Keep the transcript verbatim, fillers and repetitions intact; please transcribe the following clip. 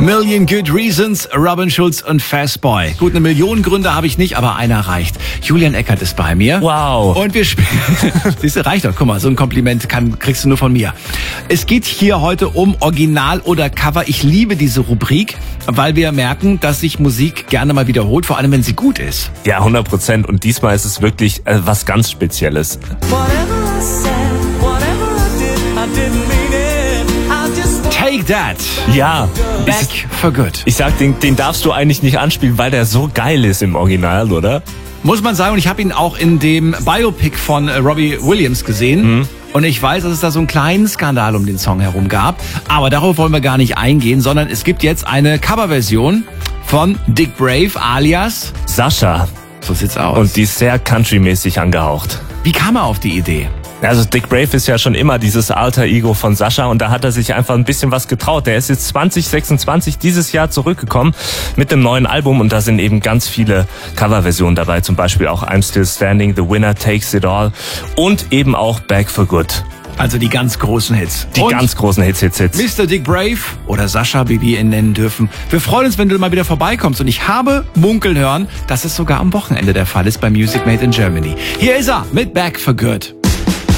Million Good Reasons, Robin Schulz und Fastboy. Gut, eine Million Gründe habe ich nicht, aber einer reicht. Julian Eckert ist bei mir. Wow. Und wir spielen... Siehst du, reicht doch. Guck mal, so ein Kompliment kann, kriegst du nur von mir. Es geht hier heute um Original oder Cover. Ich liebe diese Rubrik, weil wir merken, dass sich Musik gerne mal wiederholt, vor allem wenn sie gut ist. Ja, hundert Prozent. Und diesmal ist es wirklich äh, was ganz Spezielles. Take That. Ja. Back Ich, for Good. ich sag, den, den darfst du eigentlich nicht anspielen, weil der so geil ist im Original, oder? Muss man sagen, und ich habe ihn auch in dem Biopic von äh, Robbie Williams gesehen. Mhm. Und ich weiß, dass es da so einen kleinen Skandal um den Song herum gab. Aber darauf wollen wir gar nicht eingehen, sondern es gibt jetzt eine Coverversion von Dick Brave alias Sascha. So sieht's aus. Und die ist sehr countrymäßig angehaucht. Wie kam er auf die Idee? Also Dick Brave ist ja schon immer dieses alter Ego von Sascha und da hat er sich einfach ein bisschen was getraut. Der ist jetzt zwanzig sechsundzwanzig dieses Jahr zurückgekommen mit einem neuen Album und da sind eben ganz viele Coverversionen dabei, zum Beispiel auch I'm Still Standing, The Winner Takes It All und eben auch Back for Good. Also die ganz großen Hits. Die und ganz großen Hits, Hits, Hits. Mister Dick Brave oder Sascha, wie wir ihn nennen dürfen. Wir freuen uns, wenn du mal wieder vorbeikommst und ich habe munkeln hören, dass es sogar am Wochenende der Fall ist bei Music Made in Germany. Hier ist er mit Back for Good.